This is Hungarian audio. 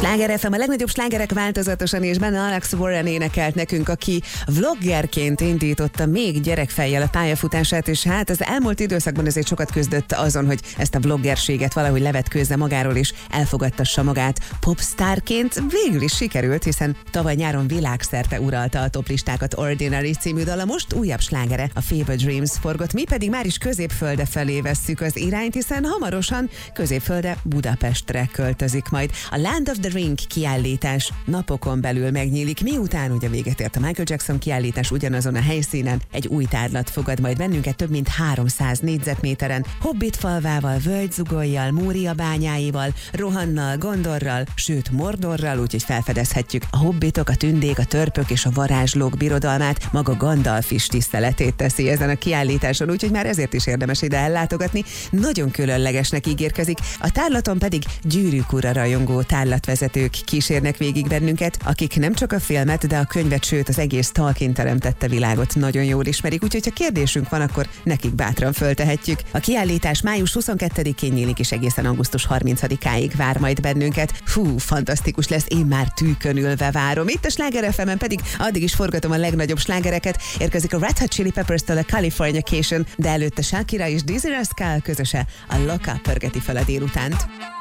Sláger FM, a legnagyobb slágerek változatosan, és benne Alex Warren énekelt nekünk, aki vloggerként indította még gyerekfejjel a pályafutását, és hát az elmúlt időszakban azért sokat küzdött azon, hogy ezt a vloggerséget valahogy levetkőzze magáról, és elfogadtassa magát popstárként. Végül is sikerült, hiszen tavaly nyáron világszerte uralta a toplistákat Ordinary című dala, most újabb slágere, a Fever Dreams forgott, mi pedig már is Középföldre felé vesszük az irányt, hiszen hamarosan Középföldre, Budapestre költözik majd. A Land of the Ring kiállítás napokon belül megnyílik, miután ugye véget ért a Michael Jackson kiállítás, ugyanazon a helyszínen egy új tárlat fogad majd bennünket több mint 300 négyzetméteren, Hobbit falvával, Völgyzugolyjal, Mória bányáival, Rohannal, Gondorral, sőt Mordorral, úgyhogy felfedezhetjük a hobbitok, a tündék, a törpök és a varázslók birodalmát. Maga Gandalf is tiszteletét teszi ezen a kiállításon, úgyhogy már ezért is érdemes ide ellátogatni. Nagyon különlegesnek ígérkezik, a tárlaton pedig Gyűrűk ura rajongó tárlatvezetők kísérnek végig bennünket, akik nem csak a filmet, de a könyvet, sőt az egész Tolkien teremtette világot nagyon jól ismerik, úgyhogy ha kérdésünk van, akkor nekik bátran föltehetjük. A kiállítás május 22-én nyílik, és egészen augusztus 30-áig vár majd bennünket. Fú, fantasztikus lesz, én már tűkön ülve várom. Itt a Sláger FM-en pedig addig is forgatom a legnagyobb slágereket. Érkezik a Red Hot Chili Peppers-től a Californication, de előtte Shakira és Dizzy Rascal közöse a Lock Up pörgeti fel a délutánt.